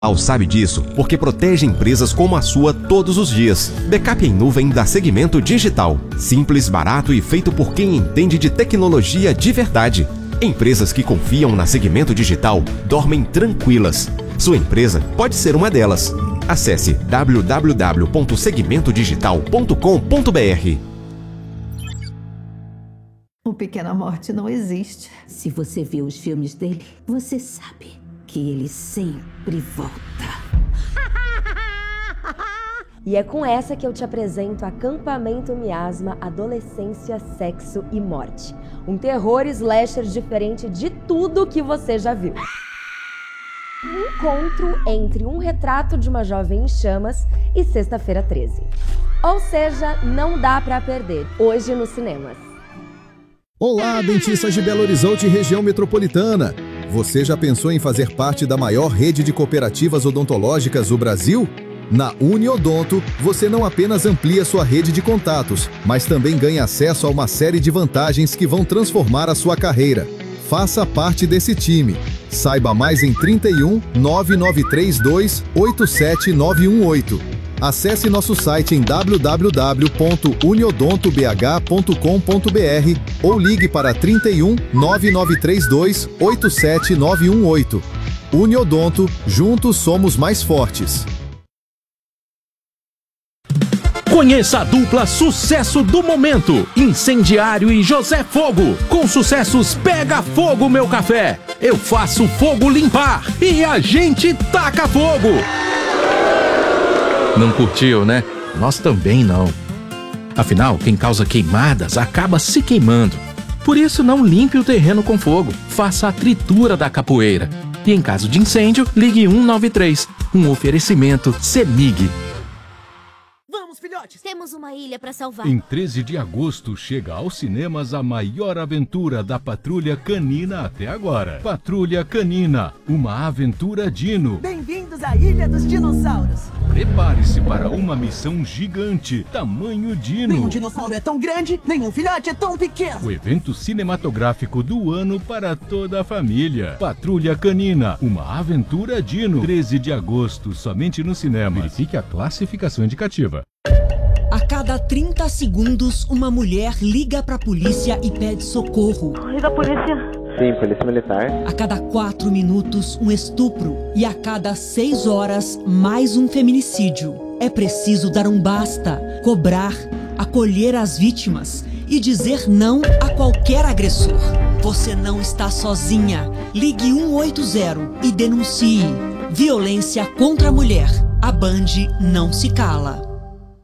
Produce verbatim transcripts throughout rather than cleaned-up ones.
Sabe disso porque protege empresas como a sua todos os dias. Backup em nuvem da Segmento Digital. Simples, barato e feito por quem entende de tecnologia de verdade. Empresas que confiam na Segmento Digital dormem tranquilas. Sua empresa pode ser uma delas. Acesse w w w ponto segmento digital ponto com ponto b r. O Pequena Morte não existe. Se você vê os filmes dele, você sabe que ele sempre volta. E é com essa que eu te apresento Acampamento Miasma, Adolescência, Sexo e Morte. Um terror slasher diferente de tudo que você já viu. Um encontro entre Um Retrato de uma Jovem em Chamas e Sexta-feira treze. Ou seja, não dá pra perder, hoje nos cinemas. Olá, dentistas de Belo Horizonte e região metropolitana. Você já pensou em fazer parte da maior rede de cooperativas odontológicas do Brasil? Na Uniodonto, você não apenas amplia sua rede de contatos, mas também ganha acesso a uma série de vantagens que vão transformar a sua carreira. Faça parte desse time. Saiba mais em trinta e um, nove nove três dois, oito sete nove um oito. Acesse nosso site em w w w ponto uniodonto b h ponto com ponto b r ou ligue para trinta e um, nove nove três dois, oito sete nove um oito. Uniodonto, juntos somos mais fortes. Conheça a dupla sucesso do momento, Incendiário e José Fogo. Com sucessos Pega Fogo Meu Café, Eu Faço Fogo Limpar e A Gente Taca Fogo. Não curtiu, né? Nós também não. Afinal, quem causa queimadas acaba se queimando. Por isso, não limpe o terreno com fogo. Faça a tritura da capoeira. E em caso de incêndio, ligue um nove três. Um oferecimento CEMIG. Vamos, filhotes! Temos uma ilha para salvar. Em treze de agosto, chega aos cinemas a maior aventura da Patrulha Canina até agora. Patrulha Canina, uma aventura dino. Bem-vindos à Ilha dos Dinossauros. Prepare-se para uma missão gigante, tamanho dino. Nenhum dinossauro é tão grande, nenhum filhote é tão pequeno. O evento cinematográfico do ano para toda a família. Patrulha Canina, uma aventura dino. treze de agosto, somente no cinema. Verifique a classificação indicativa. A cada trinta segundos, uma mulher liga pra polícia e pede socorro. Liga a polícia. Sim, polícia militar. A cada quatro minutos, um estupro. E a cada seis horas, mais um feminicídio. É preciso dar um basta, cobrar, acolher as vítimas e dizer não a qualquer agressor. Você não está sozinha. Ligue um oito zero e denuncie. Violência contra a mulher. A Band não se cala.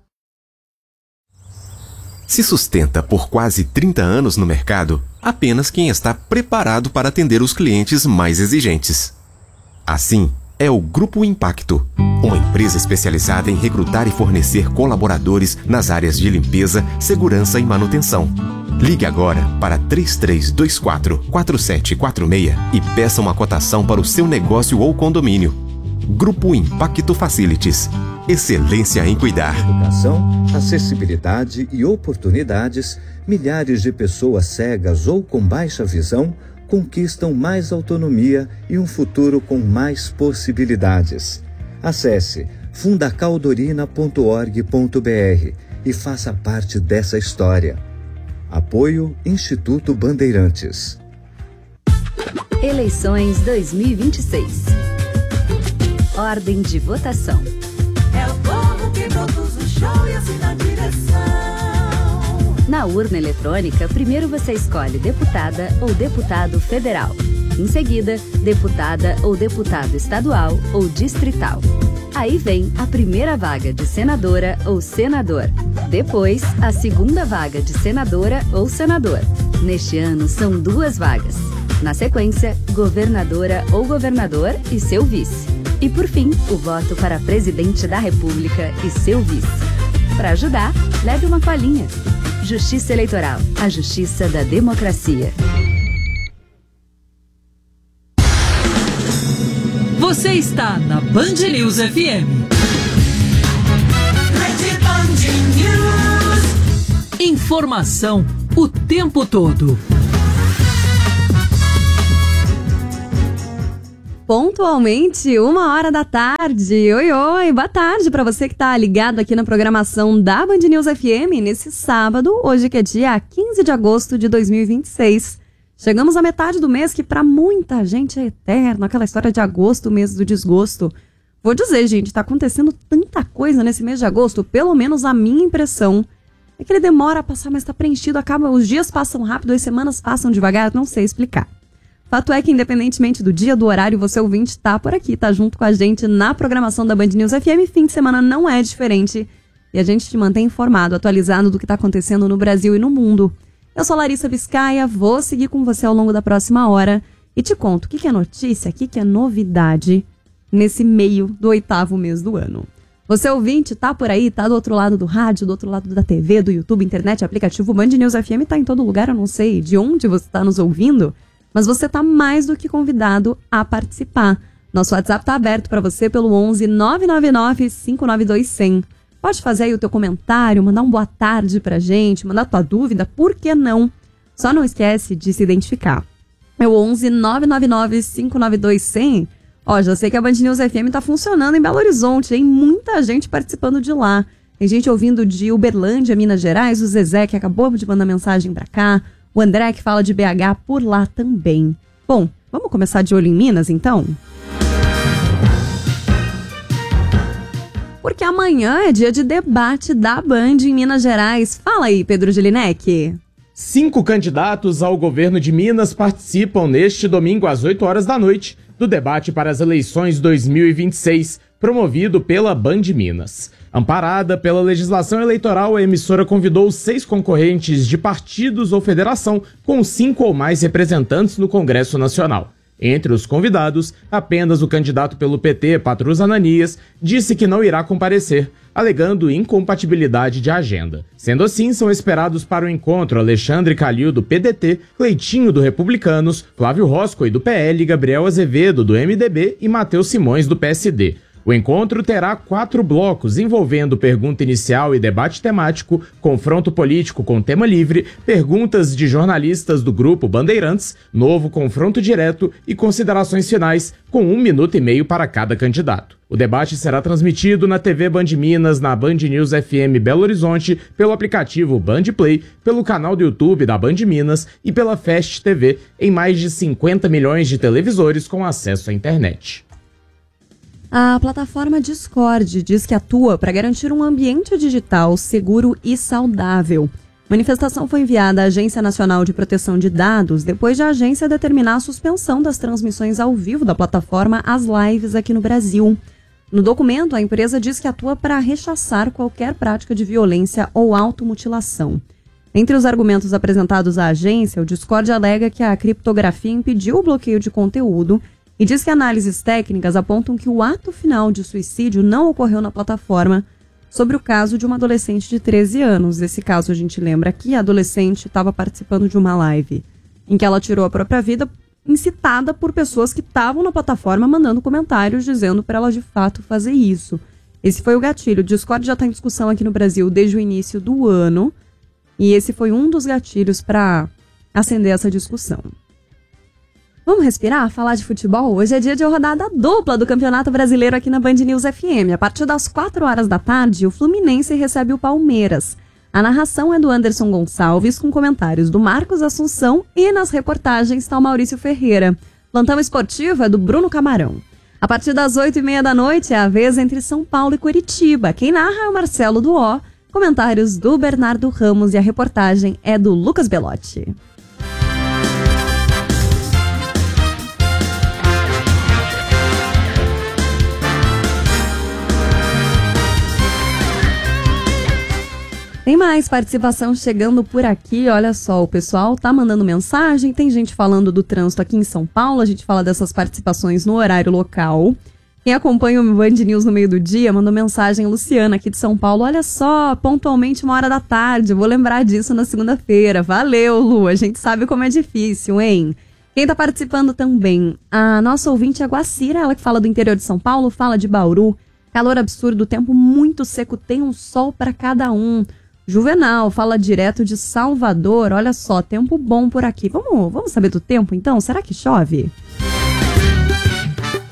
Se sustenta por quase trinta anos no mercado apenas quem está preparado para atender os clientes mais exigentes. Assim, é o Grupo Impacto, uma empresa especializada em recrutar e fornecer colaboradores nas áreas de limpeza, segurança e manutenção. Ligue agora para três três dois quatro, quatro sete quatro seis e peça uma cotação para o seu negócio ou condomínio. Grupo Impacto Facilities. Excelência em cuidar. Educação, acessibilidade e oportunidades, milhares de pessoas cegas ou com baixa visão conquistam mais autonomia e um futuro com mais possibilidades. Acesse fundacaldorina ponto org ponto b r e faça parte dessa história. Apoio Instituto Bandeirantes. Eleições dois mil e vinte e seis. Ordem de votação. É o povo que produz o show e assina a direção. Na urna eletrônica, primeiro você escolhe deputada ou deputado federal. Em seguida, deputada ou deputado estadual ou distrital. Aí vem a primeira vaga de senadora ou senador. Depois, a segunda vaga de senadora ou senador. Neste ano, são duas vagas. Na sequência, governadora ou governador e seu vice. E por fim, o voto para presidente da República e seu vice. Para ajudar, leve uma colinha. Justiça Eleitoral, a justiça da democracia. Você está na Band News F M. Rede Band News. Informação o tempo todo. pontualmente uma hora da tarde. Oi, oi, boa tarde para você que tá ligado aqui na programação da Band News F M nesse sábado, hoje que é dia quinze de agosto de dois mil e vinte e seis. Chegamos à metade do mês que para muita gente é eterno, aquela história de agosto, o mês do desgosto. Vou dizer, gente, tá acontecendo tanta coisa nesse mês de agosto, pelo menos a minha impressão é que ele demora a passar, mas tá preenchido, acaba, os dias passam rápido, as semanas passam devagar, não sei explicar. Fato é que, independentemente do dia, do horário, você ouvinte tá por aqui, tá junto com a gente na programação da Band News F M. Fim de semana não é diferente e a gente te mantém informado, atualizado do que tá acontecendo no Brasil e no mundo. Eu sou Larissa Biscaia, vou seguir com você ao longo da próxima hora e te conto o que, que é notícia, o que, que é novidade nesse meio do oitavo mês do ano. Você ouvinte, tá por aí, tá do outro lado do rádio, do outro lado da T V, do YouTube, internet, aplicativo Band News F M, tá em todo lugar, eu não sei de onde você tá nos ouvindo, mas você tá mais do que convidado a participar. Nosso WhatsApp tá aberto para você pelo onze nove nove nove cinco nove dois zero zero. Pode fazer aí o teu comentário, mandar um boa tarde pra gente, mandar tua dúvida, por que não? Só não esquece de se identificar. É o onze nove nove nove cinco nove dois zero zero. Ó, já sei que a Band News F M tá funcionando em Belo Horizonte, tem muita gente participando de lá. Tem gente ouvindo de Uberlândia, Minas Gerais, o Zezé que acabou de mandar mensagem pra cá. O André que fala de B H por lá também. Bom, vamos começar de olho em Minas, então? Porque amanhã é dia de debate da Band em Minas Gerais. Fala aí, Pedro Jelinek. Cinco candidatos ao governo de Minas participam neste domingo às oito horas da noite do debate para as eleições dois mil e vinte e seis, promovido pela Band Minas. Amparada pela legislação eleitoral, a emissora convidou seis concorrentes de partidos ou federação com cinco ou mais representantes no Congresso Nacional. Entre os convidados, apenas o candidato pelo P T, Patrus Ananias, disse que não irá comparecer, alegando incompatibilidade de agenda. Sendo assim, são esperados para o encontro Alexandre Calil, do P D T, Cleitinho, do Republicanos, Flávio Roscoe, do P L, Gabriel Azevedo, do M D B e Matheus Simões, do P S D. O encontro terá quatro blocos, envolvendo pergunta inicial e debate temático, confronto político com tema livre, perguntas de jornalistas do grupo Bandeirantes, novo confronto direto e considerações finais, com um minuto e meio para cada candidato. O debate será transmitido na T V Band Minas, na Band News F M Belo Horizonte, pelo aplicativo Band Play, pelo canal do YouTube da Band Minas e pela Fast T V, em mais de cinquenta milhões de televisores com acesso à internet. A plataforma Discord diz que atua para garantir um ambiente digital seguro e saudável. A manifestação foi enviada à Agência Nacional de Proteção de Dados depois de a agência determinar a suspensão das transmissões ao vivo da plataforma às lives aqui no Brasil. No documento, a empresa diz que atua para rechaçar qualquer prática de violência ou automutilação. Entre os argumentos apresentados à agência, o Discord alega que a criptografia impediu o bloqueio de conteúdo e diz que análises técnicas apontam que o ato final de suicídio não ocorreu na plataforma, sobre o caso de uma adolescente de treze anos. Nesse caso, a gente lembra que a adolescente estava participando de uma live em que ela tirou a própria vida, incitada por pessoas que estavam na plataforma mandando comentários dizendo para ela de fato fazer isso. Esse foi o gatilho. O Discord já está em discussão aqui no Brasil desde o início do ano e esse foi um dos gatilhos para acender essa discussão. Vamos respirar? Falar de futebol? Hoje é dia de rodada dupla do Campeonato Brasileiro aqui na Band News F M. A partir das quatro horas da tarde, o Fluminense recebe o Palmeiras. A narração é do Anderson Gonçalves, com comentários do Marcos Assunção e nas reportagens está o Maurício Ferreira. Plantão esportivo é do Bruno Camarão. A partir das oito e meia da noite é a vez entre São Paulo e Curitiba. Quem narra é o Marcelo Duó, comentários do Bernardo Ramos e a reportagem é do Lucas Belotti. Tem mais participação chegando por aqui, olha só, o pessoal tá mandando mensagem, tem gente falando do trânsito aqui em São Paulo, a gente fala dessas participações no horário local. Quem acompanha o Band News no meio do dia mandou mensagem, Luciana aqui de São Paulo, olha só, pontualmente uma hora da tarde, vou lembrar disso na segunda-feira. Valeu, Lu, a gente sabe como é difícil, hein? Quem tá participando também, a nossa ouvinte é a Guacira, ela que fala do interior de São Paulo, fala de Bauru, calor absurdo, tempo muito seco, tem um sol para cada um. Juvenal, fala direto de Salvador, olha só, tempo bom por aqui. Vamos, vamos saber do tempo então? Será que chove?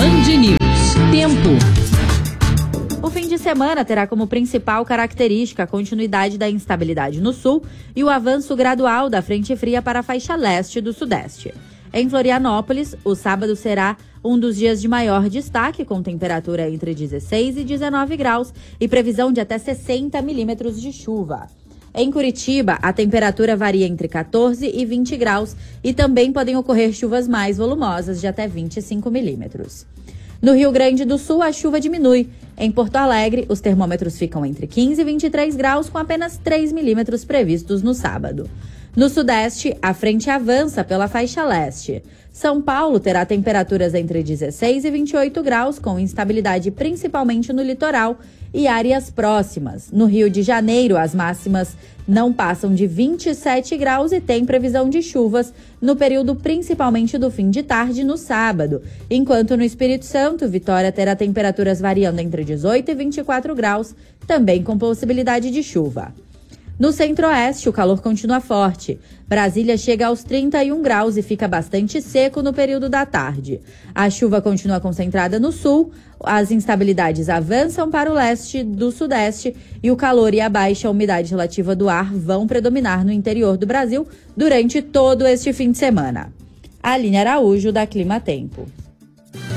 Band News. Tempo. O fim de semana terá como principal característica a continuidade da instabilidade no sul e o avanço gradual da frente fria para a faixa leste do sudeste. Em Florianópolis, o sábado será um dos dias de maior destaque, com temperatura entre dezesseis e dezenove graus e previsão de até sessenta milímetros de chuva. Em Curitiba, a temperatura varia entre quatorze e vinte graus e também podem ocorrer chuvas mais volumosas de até vinte e cinco milímetros. No Rio Grande do Sul, a chuva diminui. Em Porto Alegre, os termômetros ficam entre quinze e vinte e três graus, com apenas três milímetros previstos no sábado. No Sudeste, a frente avança pela faixa leste. São Paulo terá temperaturas entre dezesseis e vinte e oito graus, com instabilidade principalmente no litoral e áreas próximas. No Rio de Janeiro, as máximas não passam de vinte e sete graus e tem previsão de chuvas no período principalmente do fim de tarde no sábado, enquanto no Espírito Santo, Vitória terá temperaturas variando entre dezoito e vinte e quatro graus, também com possibilidade de chuva. No Centro-Oeste, o calor continua forte. Brasília chega aos trinta e um graus e fica bastante seco no período da tarde. A chuva continua concentrada no sul, as instabilidades avançam para o leste do sudeste e o calor e a baixa umidade relativa do ar vão predominar no interior do Brasil durante todo este fim de semana. Aline Araújo, da Clima Tempo.